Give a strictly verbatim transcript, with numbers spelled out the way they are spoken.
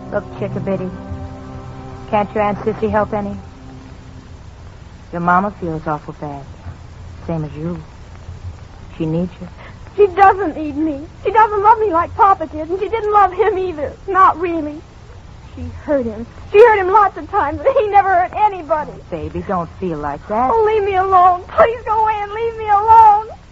Look, Chickabiddy, can't your Aunt Sissy help any? Your mama feels awful bad. Same as you. She needs you. She doesn't need me. She doesn't love me like Papa did, and she didn't love him either. Not really. She hurt him. She hurt him lots of times, but he never hurt anybody. Baby, don't feel like that. Oh, leave me alone. Please go away and leave me alone.